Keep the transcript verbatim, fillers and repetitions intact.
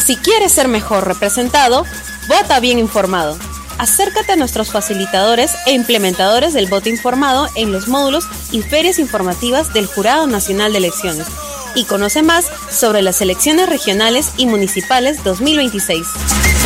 Si quieres ser mejor representado, vota bien informado. Acércate a nuestros facilitadores e implementadores del voto informado en los módulos y ferias informativas del Jurado Nacional de Elecciones y conoce más sobre las elecciones regionales y municipales dos mil veintiséis.